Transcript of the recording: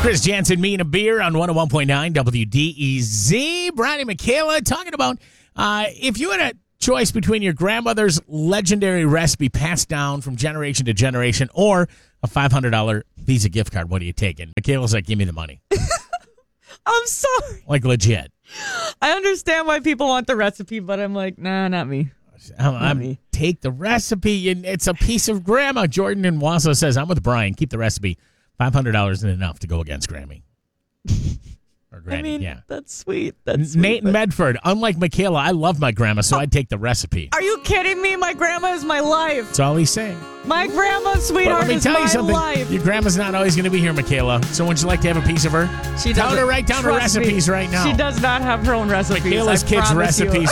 Chris Jansen, me and a beer on 101.9 WDEZ. Brian and Michaela talking about if you had a choice between your grandmother's legendary recipe passed down from generation to generation or a $500 Visa gift card, what are you taking? Michaela's like, give me the money. I'm sorry. Like legit. I understand why people want the recipe, but I'm like, nah, not me. Take the recipe, and it's a piece of grandma. Jordan in Wausau says, I'm with Brian. Keep the recipe. $500 isn't enough to go against Grammy. Or Granny, yeah. That's sweet. That's Nate sweet, in Medford. Unlike Michaela, I love my grandma, so I'd take the recipe. Are you kidding me? My grandma is my life. That's all he's saying. My grandma, sweetheart, Let me is tell my you something. life. Your grandma's not always going to be here, Michaela. So wouldn't you like to have a piece of her? She Tell her doesn't. to write down her Trust me. recipes right now. She does not have her own recipes. Michaela's I kids' promise you. recipes